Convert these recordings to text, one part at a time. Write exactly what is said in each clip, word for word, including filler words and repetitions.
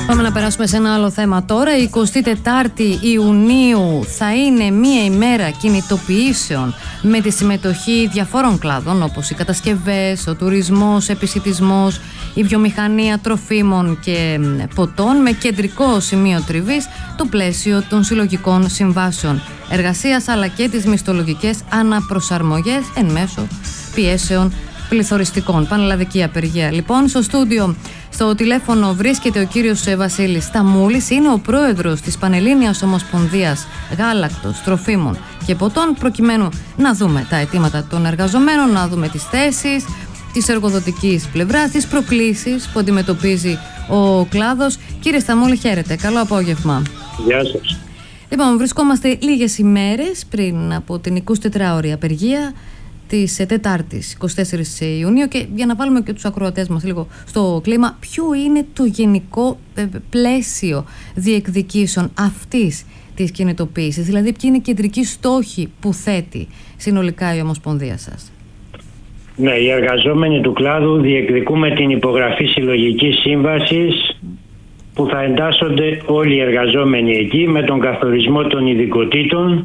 Πάμε να περάσουμε σε ένα άλλο θέμα τώρα. Η εικοστή τετάρτη Ιουνίου θα είναι μία ημέρα κινητοποιήσεων με τη συμμετοχή διαφόρων κλάδων, όπως οι κατασκευές, ο τουρισμός, ο επισιτισμός, η βιομηχανία τροφίμων και ποτών, με κεντρικό σημείο τριβής το πλαίσιο των συλλογικών συμβάσεων εργασίας, αλλά και τις μισθολογικές αναπροσαρμογές εν μέσω πιέσεων πληθωριστικών. Πανελλαδική απεργία. Λοιπόν, στο στούντιο, στο τηλέφωνο βρίσκεται ο κύριος Βασίλης Σταμούλης, είναι ο πρόεδρος της Πανελλήνιας Ομοσπονδίας Γάλακτος, Τροφίμων και Ποτών, προκειμένου να δούμε τα αιτήματα των εργαζομένων, να δούμε τις θέσεις της εργοδοτικής πλευράς, τις προκλήσεις που αντιμετωπίζει ο κλάδος. Κύριε Σταμούλη, χαίρετε. Καλό απόγευμα. Γεια σας. Λοιπόν, βρισκόμαστε λίγες ημέρες πριν από την εικοσιτετράωρη απεργία της Τετάρτης, εικοστή τέταρτη Ιουνίου, και για να βάλουμε και τους ακροατές μας λίγο στο κλίμα, ποιο είναι το γενικό πλαίσιο διεκδικήσεων αυτής της κινητοποίησης, δηλαδή ποιοι είναι οι κεντρικοί στόχοι που θέτει συνολικά η Ομοσπονδία σας? Ναι, οι εργαζόμενοι του κλάδου διεκδικούμε την υπογραφή συλλογικής σύμβασης που θα εντάσσονται όλοι οι εργαζόμενοι εκεί με τον καθορισμό των ειδικοτήτων,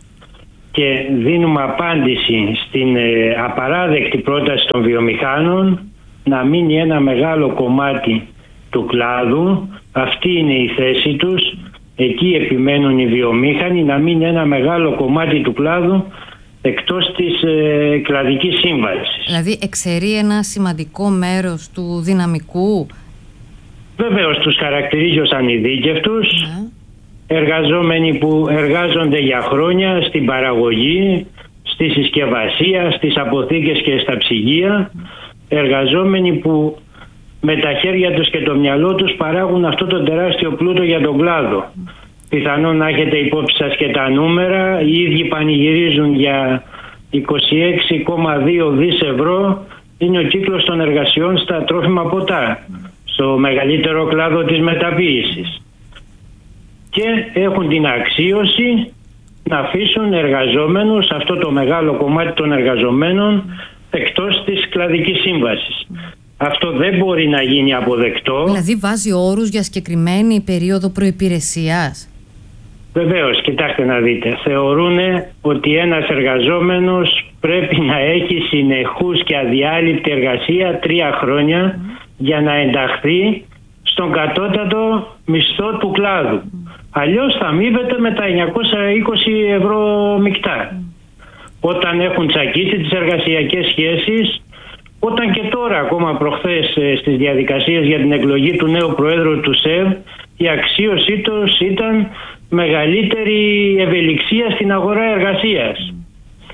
και δίνουμε απάντηση στην ε, απαράδεκτη πρόταση των βιομηχάνων να μείνει ένα μεγάλο κομμάτι του κλάδου. Αυτή είναι η θέση τους. Εκεί επιμένουν οι βιομήχανοι, να μείνει ένα μεγάλο κομμάτι του κλάδου εκτός της ε, κλαδικής σύμβασης. Δηλαδή εξαιρεί ένα σημαντικό μέρος του δυναμικού. Βεβαίως τους χαρακτηρίζει ως ανειδίκευτους. Yeah. Εργαζόμενοι που εργάζονται για χρόνια στην παραγωγή, στη συσκευασία, στις αποθήκες και στα ψυγεία. Εργαζόμενοι που με τα χέρια τους και το μυαλό τους παράγουν αυτό το τεράστιο πλούτο για τον κλάδο. Πιθανόν να έχετε υπόψη σας και τα νούμερα. Οι ίδιοι πανηγυρίζουν για είκοσι έξι κόμμα δύο δισεκατομμύρια ευρώ. Είναι ο κύκλος των εργασιών στα τρόφιμα ποτά, στο μεγαλύτερο κλάδο της μεταποίησης. Και έχουν την αξίωση να αφήσουν εργαζόμενους, αυτό το μεγάλο κομμάτι των εργαζομένων, εκτός της κλαδικής σύμβασης. Αυτό δεν μπορεί να γίνει αποδεκτό. Δηλαδή βάζει όρους για συγκεκριμένη περίοδο προϋπηρεσίας. Βεβαίως, κοιτάξτε να δείτε. Θεωρούν ότι ένας εργαζόμενος πρέπει να έχει συνεχούς και αδιάλειπτη εργασία τρία χρόνια mm. για να ενταχθεί στον κατώτατο μισθό του κλάδου. Mm. Αλλιώς θα αμείβεται με τα εννιακόσια είκοσι ευρώ μεικτά. Mm. Όταν έχουν τσακίσει τις εργασιακές σχέσεις, όταν και τώρα, ακόμα προχθές στις διαδικασίες για την εκλογή του νέου Προέδρου του ΣΕΒ, η αξίωσή τους ήταν μεγαλύτερη ευελιξία στην αγορά εργασίας. Mm.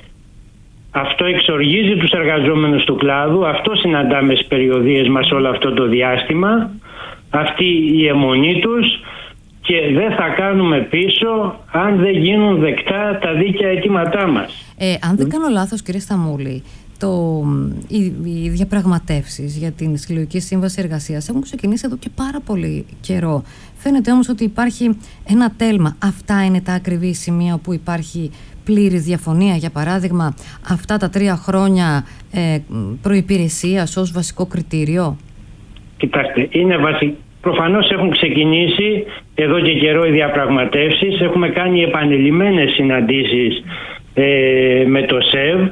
Αυτό εξοργίζει τους εργαζόμενους του κλάδου, αυτό συναντάμε στις περιοδίες μας όλο αυτό το διάστημα, αυτή η αιμονή τους, και δεν θα κάνουμε πίσω αν δεν γίνουν δεκτά τα δίκαια αιτήματά μας. Ε, αν δεν κάνω λάθος, κύριε Σταμούλη, το, οι, οι διαπραγματεύσεις για την συλλογική σύμβαση εργασίας έχουν ξεκινήσει εδώ και πάρα πολύ καιρό. Φαίνεται όμως ότι υπάρχει ένα τέλμα. Αυτά είναι τα ακριβή σημεία που υπάρχει πλήρη διαφωνία? Για παράδειγμα, αυτά τα τρία χρόνια ε, προϋπηρεσίας ως βασικό κριτήριο. Κοιτάξτε, είναι βασικό. Προφανώς έχουν ξεκινήσει εδώ και καιρό οι διαπραγματεύσεις. Έχουμε κάνει επανειλημμένες συναντήσεις ε, με το ΣΕΒ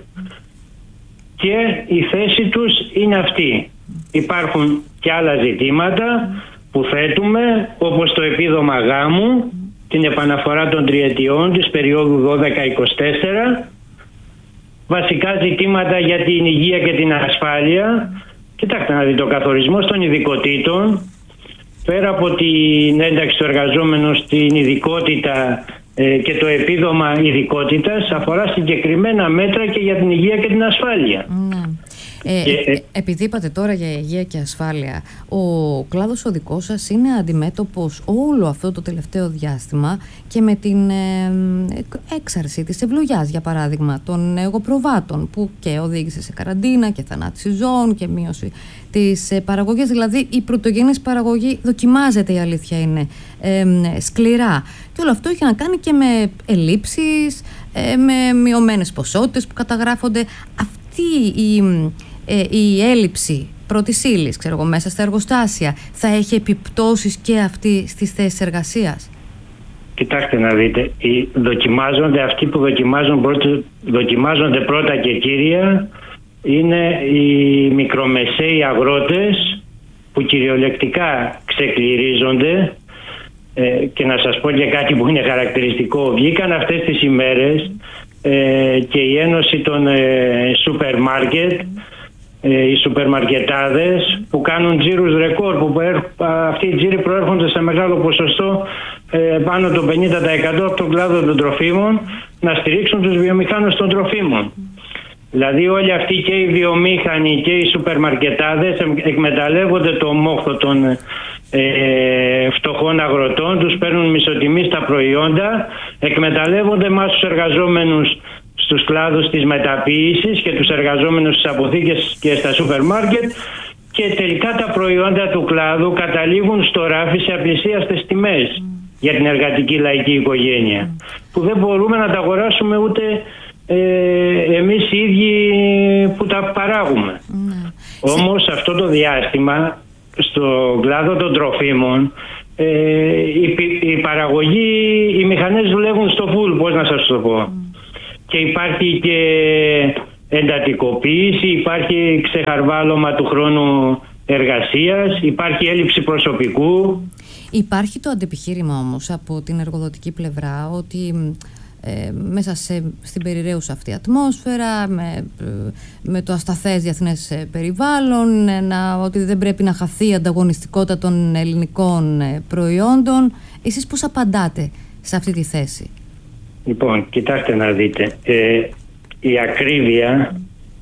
και η θέση τους είναι αυτή. Υπάρχουν και άλλα ζητήματα που θέτουμε, όπως το επίδομα γάμου, την επαναφορά των τριετιών της περίοδου δώδεκα είκοσι τέσσερα, βασικά ζητήματα για την υγεία και την ασφάλεια. Κοιτάξτε να δείτε, ο καθορισμός των ειδικοτήτων, πέρα από την ένταξη του εργαζόμενου στην ειδικότητα ε, και το επίδομα ειδικότητας, αφορά συγκεκριμένα μέτρα και για την υγεία και την ασφάλεια. Ναι. Ε, και, ε, επειδή είπατε τώρα για υγεία και ασφάλεια, ο κλάδος ο δικός σας είναι αντιμέτωπος όλο αυτό το τελευταίο διάστημα και με την ε, έξαρση της ευλογιάς, για παράδειγμα, των εγωπροβάτων, που και οδήγησε σε καραντίνα και θανάτιση ζώων και μείωση της ε, παραγωγής. Δηλαδή η πρωτογενής παραγωγή δοκιμάζεται, η αλήθεια είναι, ε, σκληρά, και όλο αυτό έχει να κάνει και με ελλείψεις, ε, με μειωμένες ποσότητες που καταγράφονται. Αυτή η, ε, η έλλειψη πρώτης ύλης, ξέρω εγώ, μέσα στα εργοστάσια, θα έχει επιπτώσεις και αυτή στις θέσεις εργασίας? Κοιτάξτε να δείτε, οι δοκιμάζονται, αυτοί που δοκιμάζουν πρώτα, δοκιμάζονται πρώτα και κύρια είναι οι μικρομεσαίοι αγρότες που κυριολεκτικά ξεκληρίζονται. Ε, και να σας πω και κάτι που είναι χαρακτηριστικό. Βγήκαν αυτές τις ημέρες ε, και η Ένωση των ε, Σούπερ Μάρκετ, ε, οι σουπερμαρκετάδες που κάνουν τζίρους ρεκόρ, που αυτοί οι τζίροι προέρχονται σε μεγάλο ποσοστό, ε, πάνω το πενήντα τοις εκατό από τον κλάδο των τροφίμων, να στηρίξουν τους βιομηχάνους των τροφίμων. Δηλαδή όλοι αυτοί, και οι βιομήχανοι και οι σουπερμαρκετάδες, εκμεταλλεύονται το μόχθο των ε, φτωχών αγροτών, τους παίρνουν μισοτιμή στα προϊόντα, εκμεταλλεύονται εμάς τους εργαζόμενους στους κλάδους της μεταποίησης και τους εργαζόμενους στις αποθήκες και στα σούπερ μάρκετ, και τελικά τα προϊόντα του κλάδου καταλήγουν στο ράφι σε απλησίαστες τιμές για την εργατική λαϊκή οικογένεια, που δεν μπορούμε να τα αγοράσουμε ούτε Ε, εμείς οι ίδιοι που τα παράγουμε. Ναι. Όμως αυτό το διάστημα στο κλάδο των τροφίμων ε, η, η παραγωγή, οι μηχανές δουλεύουν στο φουλ, πώς να σας το πω. Mm. Και υπάρχει και εντατικοποίηση, υπάρχει ξεχαρβάλωμα του χρόνου εργασίας, υπάρχει έλλειψη προσωπικού. Υπάρχει το αντεπιχείρημα όμως από την εργοδοτική πλευρά ότι Ε, μέσα σε, στην περιραίουσα αυτή ατμόσφαιρα, με, με το ασταθές διεθνές περιβάλλον, ε, να, ότι δεν πρέπει να χαθεί η ανταγωνιστικότητα των ελληνικών ε, προϊόντων. Εσείς πώς απαντάτε σε αυτή τη θέση? Λοιπόν, κοιτάξτε να δείτε. Ε, η ακρίβεια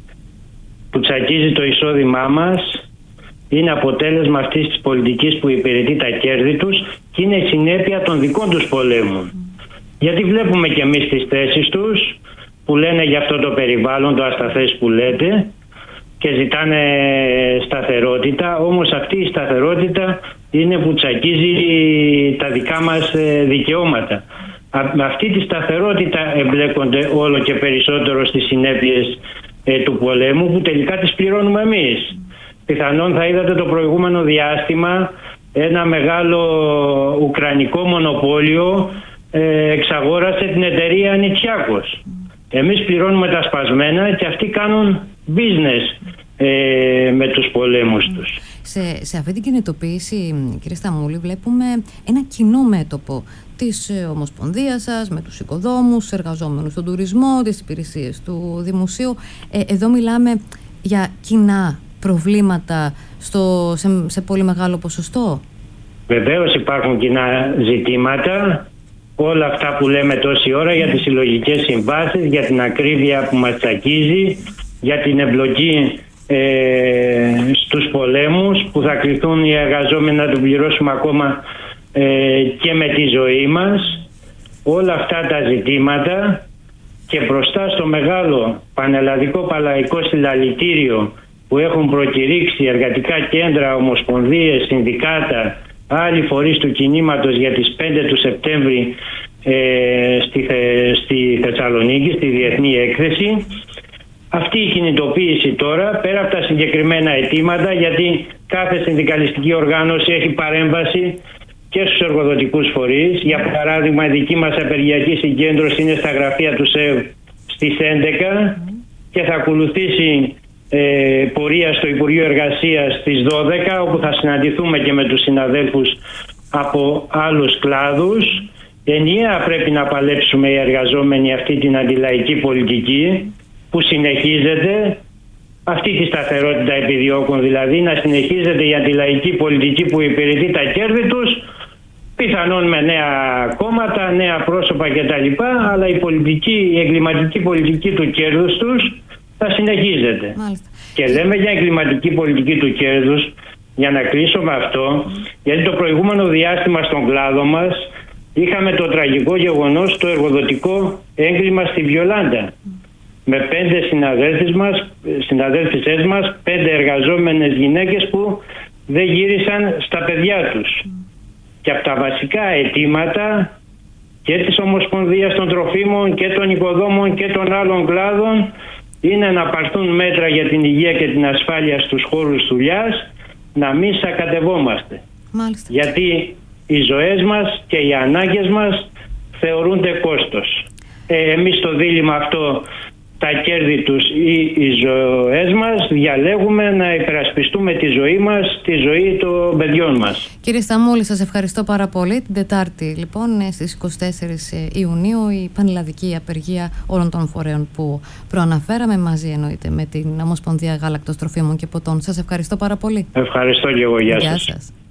που τσακίζει το εισόδημά μας είναι αποτέλεσμα αυτής της πολιτικής που υπηρετεί τα κέρδη τους και είναι συνέπεια των δικών τους πολέμων. Γιατί βλέπουμε και εμείς τις θέσεις τους που λένε για αυτό το περιβάλλον, το ασταθές που λέτε, και ζητάνε σταθερότητα, όμως αυτή η σταθερότητα είναι που τσακίζει τα δικά μας δικαιώματα. Με αυτή τη σταθερότητα εμπλέκονται όλο και περισσότερο στις συνέπειες ε, του πολέμου, που τελικά τις πληρώνουμε εμείς. Πιθανόν θα είδατε το προηγούμενο διάστημα ένα μεγάλο ουκρανικό μονοπόλιο εξαγόρασε την εταιρεία Ανιτσιάκος. Εμείς πληρώνουμε τα σπασμένα και αυτοί κάνουν business ε, με τους πολέμους τους. Σε, σε αυτή την κινητοποίηση, κύριε Σταμούλη, βλέπουμε ένα κοινό μέτωπο της Ομοσπονδίας σας με τους οικοδόμους, τους εργαζόμενους στον τουρισμό, τις υπηρεσίες του δημοσίου. Ε, εδώ μιλάμε για κοινά προβλήματα στο, σε, σε πολύ μεγάλο ποσοστό. Βεβαίως υπάρχουν κοινά ζητήματα. Όλα αυτά που λέμε τόση ώρα για τις συλλογικές συμβάσεις, για την ακρίβεια που μας τσακίζει, για την εμπλοκή ε, στους πολέμους που θα κληθούν οι εργαζόμενοι να του πληρώσουμε ακόμα ε, και με τη ζωή μας. Όλα αυτά τα ζητήματα, και μπροστά στο μεγάλο πανελλαδικό παλαϊκό συλλαλητήριο που έχουν προκηρύξει εργατικά κέντρα, ομοσπονδίες, συνδικάτα, άλλοι φορείς του κινήματος για τις πέντε του Σεπτέμβρη ε, στη, Θε, στη Θεσσαλονίκη, στη Διεθνή Έκθεση. Αυτή η κινητοποίηση τώρα, πέρα από τα συγκεκριμένα αιτήματα, γιατί κάθε συνδικαλιστική οργάνωση έχει παρέμβαση και στους εργοδοτικούς φορείς. Για παράδειγμα, η δική μας απεργιακή συγκέντρωση είναι στα γραφεία του ΣΕΒ στις έντεκα και θα ακολουθήσει Ε, πορεία στο Υπουργείο Εργασίας στις δώδεκα, όπου θα συναντηθούμε και με τους συναδέλφους από άλλους κλάδους. Ενιαία πρέπει να παλέψουμε οι εργαζόμενοι αυτή την αντιλαϊκή πολιτική που συνεχίζεται. Αυτή τη σταθερότητα επιδιώκουν, δηλαδή να συνεχίζεται η αντιλαϊκή πολιτική που υπηρετεί τα κέρδη τους, πιθανόν με νέα κόμματα, νέα πρόσωπα κτλ. Αλλά η πολιτική, η εγκληματική πολιτική του κέρδους τους θα συνεχίζεται. Μάλιστα. Και λέμε για εγκληματική πολιτική του κέρδους, για να κλείσω με αυτό, γιατί το προηγούμενο διάστημα στον κλάδο μας είχαμε το τραγικό γεγονός, το εργοδοτικό έγκλημα στη Βιολάντα. Με πέντε συναδέλφες μας, συναδέλφισές μας, πέντε εργαζόμενες γυναίκες που δεν γύρισαν στα παιδιά τους. Και από τα βασικά αιτήματα και της Ομοσπονδίας των Τροφίμων και των Οικοδόμων και των άλλων κλάδων είναι να πάρθουν μέτρα για την υγεία και την ασφάλεια στους χώρους δουλειάς, να μην σακατευόμαστε. Μάλιστα. Γιατί οι ζωές μας και οι ανάγκες μας θεωρούνται κόστος. Ε, εμείς το δίλημμα αυτό, τα κέρδη τους ή οι ζωές μας, διαλέγουμε να υπερασπιστούμε τη ζωή μας, τη ζωή των παιδιών μας. Κύριε Σταμούλη, σας ευχαριστώ πάρα πολύ. Την Τετάρτη, λοιπόν, στις είκοσι τέσσερις Ιουνίου, η πανελλαδική απεργία όλων των φορέων που προαναφέραμε, μαζί εννοείται με την Ομοσπονδία Γάλακτος, Τροφίμων και Ποτών. Σας ευχαριστώ πάρα πολύ. Ευχαριστώ και εγώ. Γεια σας. Γεια σας.